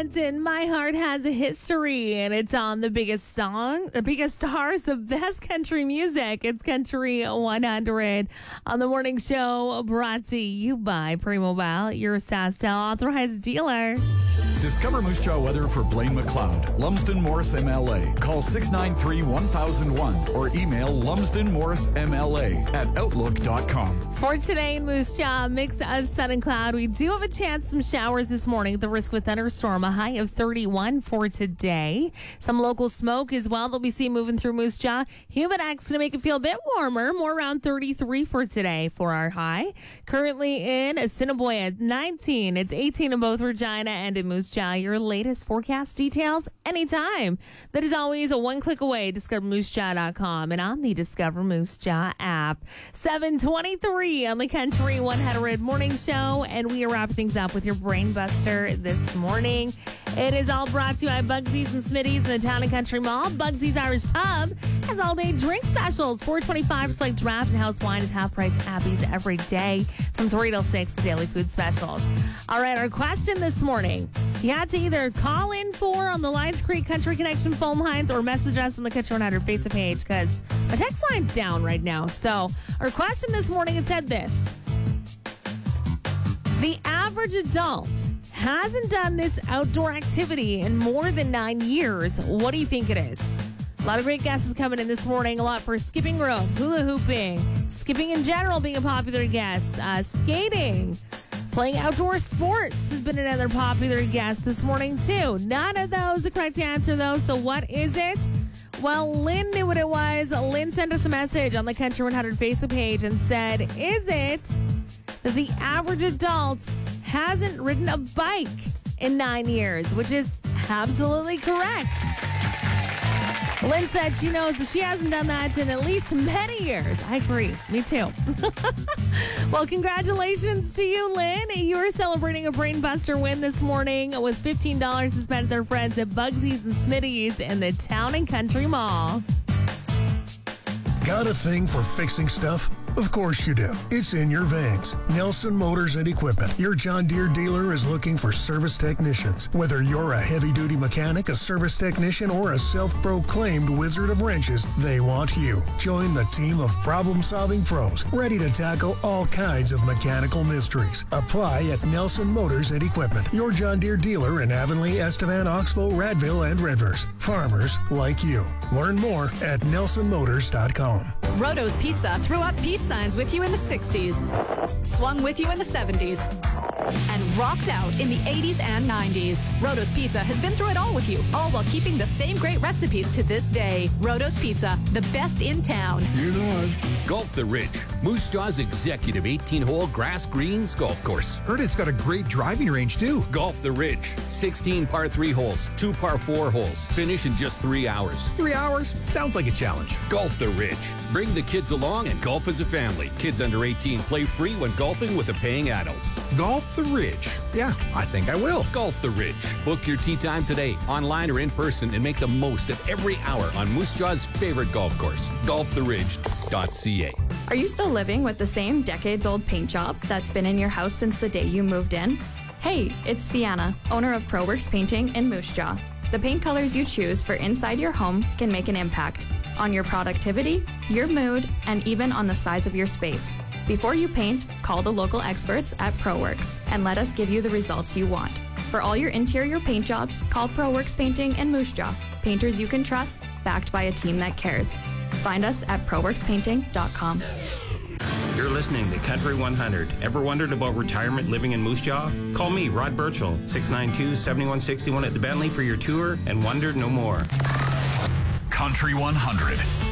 Stanton, My Heart Has a History, and it's on the biggest song, the biggest stars, the best country music. It's Country 100 on the morning show, brought to you by Pre-Mobile, your SaskTel authorized dealer. Discover Moose Jaw weather for Blaine McLeod, Lumsden Morris MLA. Call 693-1001 or email lumsdenmorrismla@outlook.com. For today in Moose Jaw, mix of sun and cloud. We do have a chance some showers this morning. The risk of thunderstorm, a high of 31 for today. Some local smoke as well that we see moving through Moose Jaw. Humidex going to make it feel a bit warmer, more around 33 for today for our high. Currently in Assiniboia, 19. It's 18 in both Regina and in Moose Jaw. Your latest forecast details anytime. That is always a one click away. DiscoverMooseJaw.com and on the Discover Moose Jaw app. 7:23 on the Country 100 morning show, and we are wrapping things up with your Brain Buster this morning. It is all brought to you by Bugsy's and Smitty's in the Town and Country Mall. Bugsy's Irish Pub has all-day drink specials. $4.25 select draft and house wine at half-price Abby's every day from 3 till 6 for daily food specials. All right, our question this morning. You had to either call in for on the Lions Creek Country Connection phone lines or message us on the Country 100 Facebook page because my text line's down right now. So our question this morning, it said this. The average adult hasn't done this outdoor activity in more than 9 years. What do you think it is? A lot of great guesses coming in this morning. A lot for skipping rope, hula hooping, skipping in general being a popular guess, skating, playing outdoor sports has been another popular guess this morning too. None of those the correct answer though. So what is it? Well, Lynn knew what it was. Lynn sent us a message on the Country 100 Facebook page and said, is it that the average adult hasn't ridden a bike in 9 years, which is absolutely correct. Lynn said she knows that she hasn't done that in at least many years. I agree. Me too. Well, congratulations to you, Lynn. You are celebrating a Brain Buster win this morning with $15 to spend with their friends at Bugsy's and Smitty's in the Town and Country Mall. Got a thing for fixing stuff? Of course you do. It's in your veins. Nelson Motors and Equipment, your John Deere dealer, is looking for service technicians. Whether you're a heavy-duty mechanic, a service technician, or a self-proclaimed wizard of wrenches, they want you. Join the team of problem-solving pros, ready to tackle all kinds of mechanical mysteries. Apply at Nelson Motors and Equipment, your John Deere dealer in Avonlea, Estevan, Oxbow, Radville, and Redverse. Farmers like you. Learn more at nelsonmotors.com. Roto's Pizza threw up peace signs with you in the 60s, swung with you in the 70s, and rocked out in the 80s and 90s. Roto's Pizza has been through it all with you, all while keeping the same great recipes to this day. Roto's Pizza, the best in town. You know it. Golf the Ridge, Moose Jaw's executive 18-hole grass greens golf course. Heard it's got a great driving range, too. Golf the Ridge, 16 par 3 holes, 2 par 4 holes. Finish in just 3 hours. 3 hours? Sounds like a challenge. Golf the Ridge. Bring the kids along and golf as a family. Kids under 18 play free when golfing with a paying adult. Golf the Ridge. Yeah, I think I will. Golf the Ridge. Book your tee time today, online or in person, and make the most of every hour on Moose Jaw's favorite golf course, golftheridge.ca. Are you still living with the same decades-old paint job that's been in your house since the day you moved in? Hey, it's Sienna, owner of ProWorks Painting in Moose Jaw. The paint colors you choose for inside your home can make an impact on your productivity, your mood, and even on the size of your space. Before you paint, call the local experts at ProWorks and let us give you the results you want. For all your interior paint jobs, call ProWorks Painting in Moose Jaw. Painters you can trust, backed by a team that cares. Find us at ProWorksPainting.com. You're listening to Country 100. Ever wondered about retirement living in Moose Jaw? Call me, Rod Birchall, 692-7161 at the Bentley for your tour and wonder no more. Country 100.